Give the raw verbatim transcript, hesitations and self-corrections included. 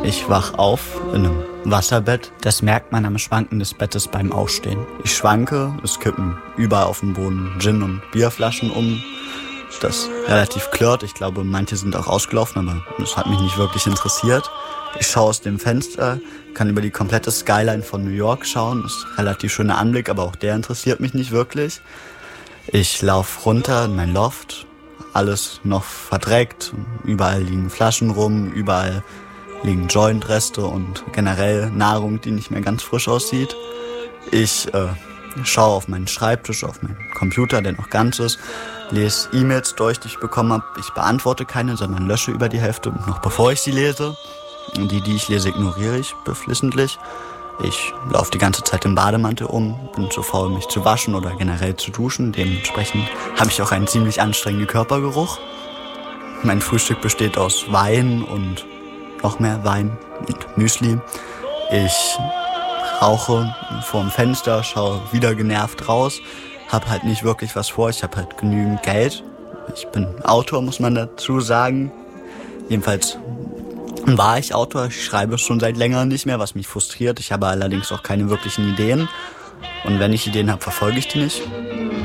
Ich wach auf in einem Wasserbett. Das merkt man am Schwanken des Bettes beim Aufstehen. Ich schwanke, es kippen überall auf dem Boden Gin- und Bierflaschen um. Das relativ klirrt. Ich glaube, manche sind auch ausgelaufen, aber das hat mich nicht wirklich interessiert. Ich schaue aus dem Fenster, kann über die komplette Skyline von New York schauen. Das ist ein relativ schöner Anblick, aber auch der interessiert mich nicht wirklich. Ich laufe runter in mein Loft. Alles noch verdreckt. Überall liegen Flaschen rum, überall liegen Jointreste und generell Nahrung, die nicht mehr ganz frisch aussieht. Ich äh, schaue auf meinen Schreibtisch, auf meinen Computer, der noch ganz ist, lese E-Mails durch, die ich bekommen habe. Ich beantworte keine, sondern lösche über die Hälfte, noch bevor ich sie lese. Die, die ich lese, ignoriere ich beflissentlich. Ich laufe die ganze Zeit im Bademantel um, bin zu faul, mich zu waschen oder generell zu duschen. Dementsprechend habe ich auch einen ziemlich anstrengenden Körpergeruch. Mein Frühstück besteht aus Wein und noch mehr Wein und Müsli. Ich rauche vorm Fenster, schaue wieder genervt raus, habe halt nicht wirklich was vor. Ich habe halt genügend Geld. Ich bin Autor, muss man dazu sagen. Jedenfalls war ich Autor, ich schreibe schon seit längerem nicht mehr, was mich frustriert. Ich habe allerdings auch keine wirklichen Ideen. Und wenn ich Ideen habe, verfolge ich die nicht.